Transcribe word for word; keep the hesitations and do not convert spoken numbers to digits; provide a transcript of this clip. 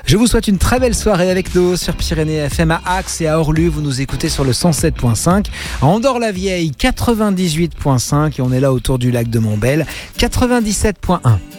Je vous souhaite une très belle soirée avec nous sur Pyrénées F M à Axe et à Orlu. Vous nous écoutez sur le cent sept virgule cinq. À Andorre-la-Vieille, quatre-vingt-dix-huit virgule cinq. Et on est là autour du lac de Montbel, quatre-vingt-dix-sept virgule un.